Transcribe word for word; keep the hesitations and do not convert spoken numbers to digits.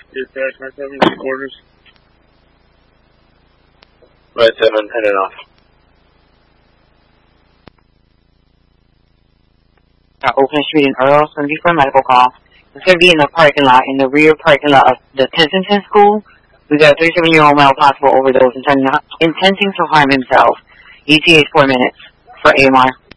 Dispatch, nine seven, three quarters. nine seven, heading off. Uh, Oakland Street in Earl, it's going to be for a medical call. It's going to be in the parking lot, in the rear parking lot of the Kensington School. We got a thirty-seven-year-old male possible overdose intending, intending to harm himself. E T A is four minutes for A M R.